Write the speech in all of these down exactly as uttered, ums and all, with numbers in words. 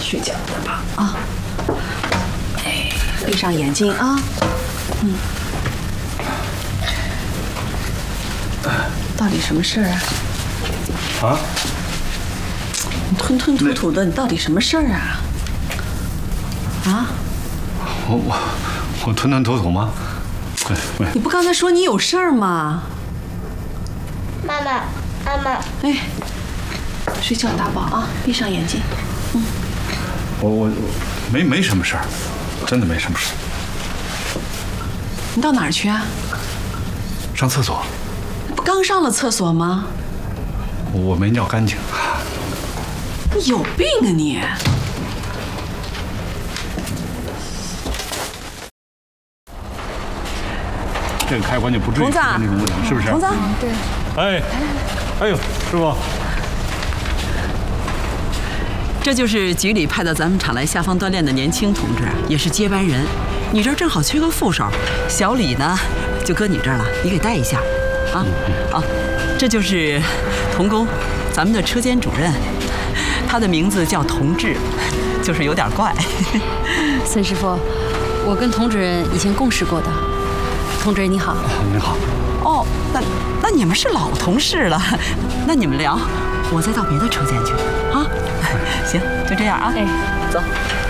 睡觉的吧啊！哎，闭上眼睛啊。嗯。到底什么事儿啊？ 啊？ 你吞吞吐吐的，你到底什么事儿啊？啊？ 我我我吞吞吐吐吗？哎，喂。 你不刚才说你有事儿吗？ 妈妈，妈妈。 哎，睡觉大宝啊，闭上眼睛。嗯。 我我没没什么事儿，真的没什么事。 你到哪儿去啊？ 上厕所。 不刚上了厕所吗？ 我没尿干净。 你有病啊你！ 这个开关就不至于出现这种问题，是不是？ 童子， 对。 哎，哎呦，师傅。 这就是局里派到咱们厂来下放锻炼的年轻同志，也是接班人。你这儿正好缺个副手，小李呢就搁你这儿了，你给带一下，啊啊，这就是童工，咱们的车间主任，他的名字叫童志，就是有点怪。 孙师傅，我跟童主任以前共事过的，童主任你好。 你好。 哦，那那你们是老同事了，那你们聊，我再到别的车间去啊。行，就这样啊。 哎， 走。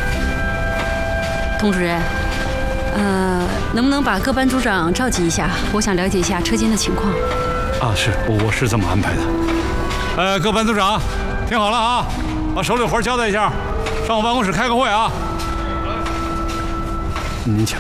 童主任，呃，能不能把各班组长召集一下？我想了解一下车间的情况。 啊，是，我我是这么安排的。呃，各班组长，听好了啊，把手里活交代一下，上我办公室开个会啊。您请。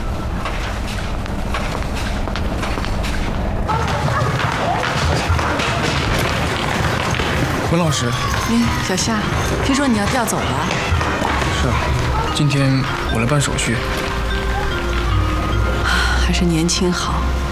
文老师， 哎，小夏，听说你要调走了？ 是啊，今天我来办手续。 还是年轻好。